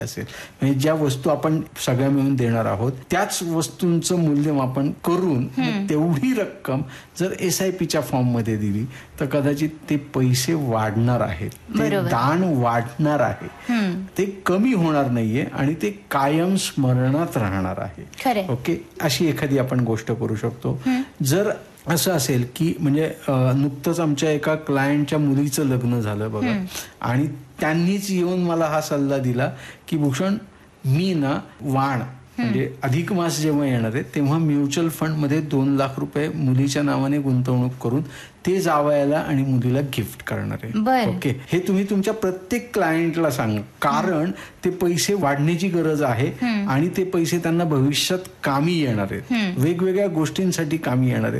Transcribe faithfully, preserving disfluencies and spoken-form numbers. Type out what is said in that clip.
असेल. म्हणजे ज्या वस्तू आपण सगळ्या मिळून देणार आहोत त्याच वस्तूंचं मूल्यमापन करून तेवढी रक्कम जर एस आय पीच्या फॉर्म मध्ये दिली तर कदाचित ते पैसे वाढणार आहेत, ते दान वाढणार आहे, ते कमी होणार नाहीये आणि ते कायम स्मरणात राहणार आहे. ओके, अशी एखादी आपण गोष्ट करू शकतो. जर असं असेल की म्हणजे नुकतंच आमच्या एका क्लायंटच्या मुलीचं लग्न झालं बघा, आणि त्यांनीच येऊन मला हा सल्ला दिला की भूषण, मी ना वाण म्हणजे अधिक मास जेव्हा येणार आहे तेव्हा म्युच्युअल फंड मध्ये दोन लाख रुपये मुलीच्या नावाने गुंतवणूक करून ते जावयाला आणि मुलीला गिफ्ट करणार आहे. ओके, हे तुम्ही तुमच्या प्रत्येक क्लायंटला सांगा, कारण ते पैसे वाढण्याची गरज आहे आणि ते पैसे त्यांना भविष्यात कामी येणार आहेत, वेगवेगळ्या गोष्टींसाठी कामी येणार आहेत.